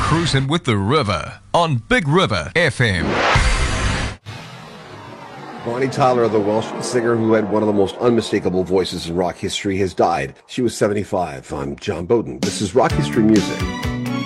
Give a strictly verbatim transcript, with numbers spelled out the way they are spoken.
Cruising with the River on Big River F M. Bonnie Tyler, the Welsh singer who had one of the most unmistakable voices in rock history, has died. She was seventy-five. I'm John Bowden. This is Rock History Music.